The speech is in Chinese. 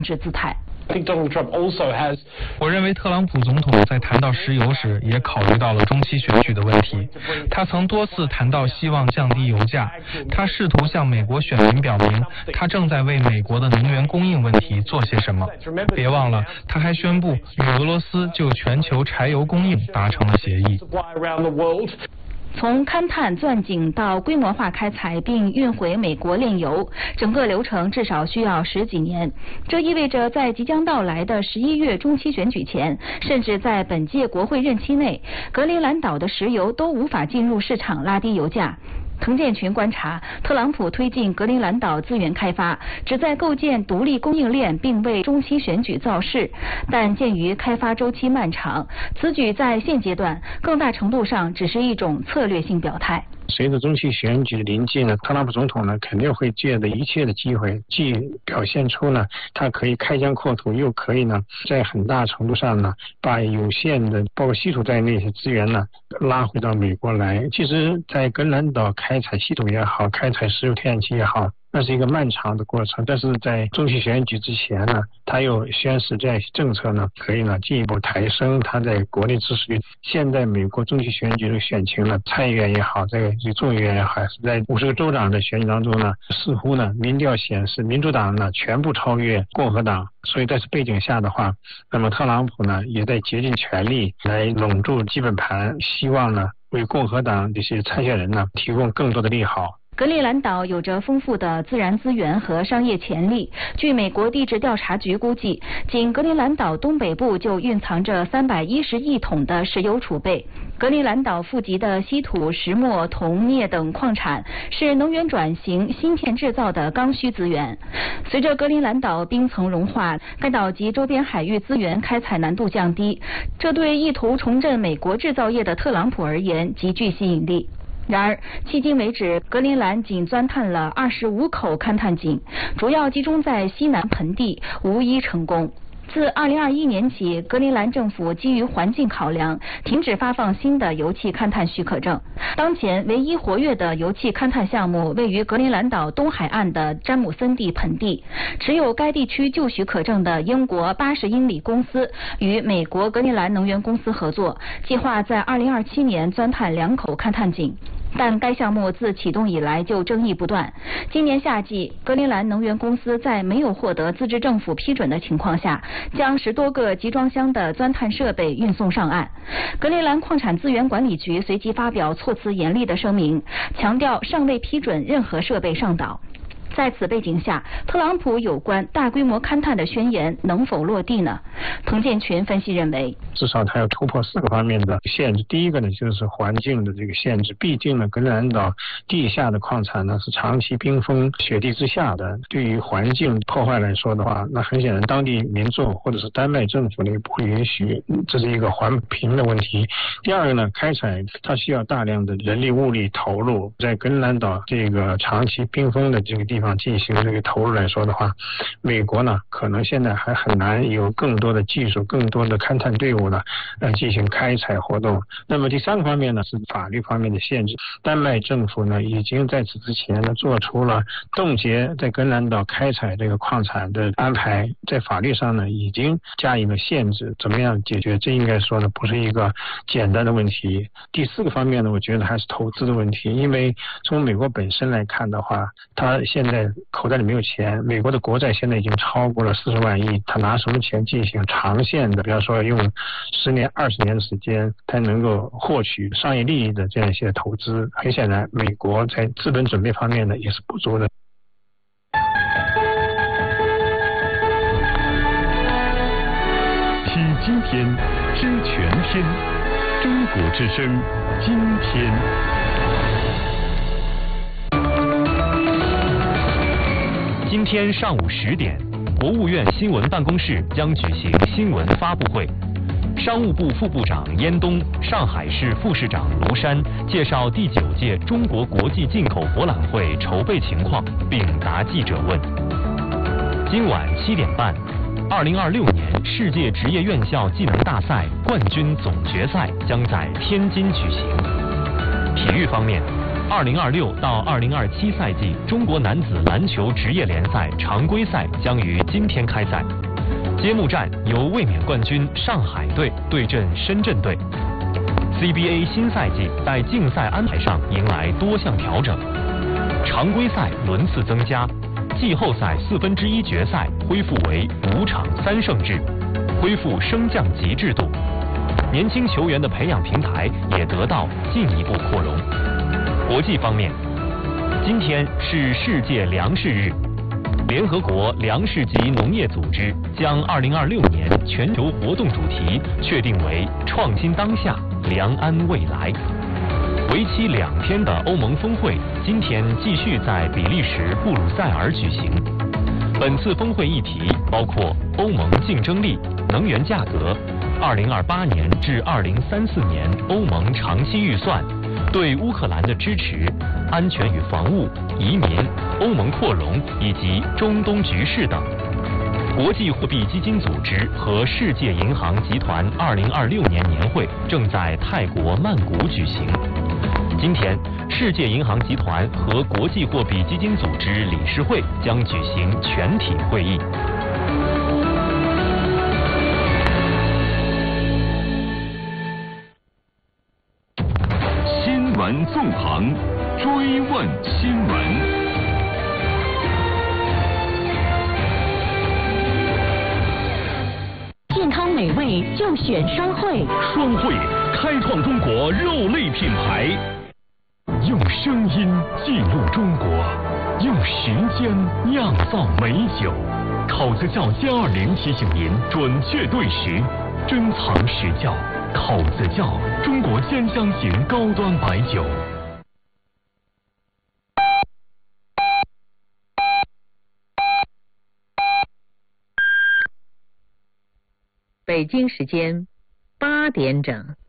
制姿态。 我认为特朗普总统在谈到石油时也考虑到了中期选举的问题。他曾多次谈到希望降低油价，他试图向美国选民表明他正在为美国的能源供应问题做些什么。别忘了，他还宣布与俄罗斯就全球柴油供应达成了协议。 从勘探钻井到规模化开采并运回美国炼油，整个流程至少需要10几年。这意味着在即将到来的11月中期选举前，甚至在本届国会任期内，格陵兰岛的石油都无法进入市场拉低油价。滕建群观察，特朗普推进格陵兰岛资源开发，旨在构建独立供应链，并为中期选举造势。但鉴于开发周期漫长，此举在现阶段更大程度上只是一种策略性表态。 随着中期选举的临近呢，特朗普总统呢肯定会借着一切的机会，既表现出呢他可以开疆扩土，又可以呢在很大程度上呢把有限的包括稀土在内的资源呢拉回到美国来。其实在格陵兰岛开采稀土也好，开采石油天然气也好，那是一个漫长的过程，但是在中期选举之前呢，他又宣示这样一些政策呢，可以呢进一步抬升他在国内支持率。现在美国中期选举的选情呢，参议院也好，这个众议院也好，还是在50个州长的选举当中呢，似乎呢民调显示民主党呢全部超越共和党。所以在这背景下的话，那么特朗普呢也在竭尽全力来拢住基本盘，希望呢为共和党这些参选人呢提供更多的利好。 格陵兰岛有着丰富的自然资源和商业潜力。据美国地质调查局估计，仅格陵兰岛东北部就蕴藏着310亿桶的石油储备。格陵兰岛富集的稀土、石墨、铜、镍等矿产是能源转型、芯片制造的刚需资源。随着格陵兰岛冰层融化，该岛及周边海域资源开采难度降低，这对意图重振美国制造业的特朗普而言极具吸引力。然而，迄今为止，格陵兰仅钻探了25口勘探井，主要集中在西南盆地，无一成功。自2021年起，格陵兰政府基于环境考量，停止发放新的油气勘探许可证。当前唯一活跃的油气勘探项目位于格陵兰岛东海岸的詹姆森地盆地，持有该地区旧许可证的英国80英里公司与美国格陵兰能源公司合作，计划在2027年钻探2口勘探井。但该项目自启动以来就争议不断。今年夏季，格陵兰能源公司在没有获得自治政府批准的情况下，将10多个集装箱的钻探设备运送上岸。格陵兰矿产资源管理局随即发表措辞严厉的声明，强调尚未批准任何设备上岛。在此背景下，特朗普有关大规模勘探的宣言能否落地呢？滕建群分析认为， 至少它要突破4个方面的限制。第一个呢，就是环境的这个限制。毕竟呢，格陵兰岛地下的矿产呢是长期冰封雪地之下的，对于环境破坏来说的话，那很显然当地民众或者是丹麦政府呢不会允许，这是一个环评的问题。第二个呢，开采它需要大量的人力物力投入，在格陵兰岛这个长期冰封的这个地方进行这个投入来说的话，美国呢可能现在还很难有更多的技术、更多的勘探队伍呢进行开采活动。那么第3个方面呢是法律方面的限制。丹麦政府呢已经在此之前呢做出了冻结在格陵兰岛开采这个矿产的安排，在法律上呢已经加以了限制。怎么样解决？这应该说呢不是一个简单的问题。第4个方面呢，我觉得还是投资的问题。因为从美国本身来看的话，它现在口袋里没有钱，美国的国债现在已经超过了40万亿，他拿什么钱进行长线的，比方说用10年、20年的时间，他能够获取商业利益的这样一些投资？很显然，美国在资本准备方面呢也是不足的。 听今天，知全天，中国之声，今天。今天上午10点，国务院新闻办公室将举行新闻发布会。商务部副部长燕东、上海市副市长卢山介绍第9届中国国际进口博览会筹备情况，并答记者问。今晚7点半，2026年世界职业院校技能大赛冠军总决赛将在天津举行。体育方面， 2026到2027赛季中国男子篮球职业联赛常规赛将于今天开赛，揭幕战由卫冕冠军上海队对阵深圳队。CBA 新赛季在竞赛安排上迎来多项调整，常规赛轮次增加，季后赛1/4决赛恢复为5场3胜制，恢复升降级制度。年轻球员的培养平台也得到进一步扩容。国际方面，今天是世界粮食日，联合国粮食及农业组织将2026年全球活动主题确定为创新当下，良安未来。为期2天的欧盟峰会今天继续在比利时布鲁塞尔举行。本次峰会议题包括欧盟竞争力、能源价格、2028年至2034年欧盟长期预算、对乌克兰的支持、安全与防务、移民、欧盟扩容以及中东局势等。国际货币基金组织和世界银行集团2026年年会正在泰国曼谷举行。今天，世界银行集团和国际货币基金组织理事会将举行全体会议。 新闻纵横，追问新闻。 健康美味就选双汇， 双汇开创中国肉类品牌，用声音记录中国，用时间酿造美酒。口子窖+20提醒您准确对时，珍藏实窖。口子窖，中国兼香型高端白酒。 北京时间8点整。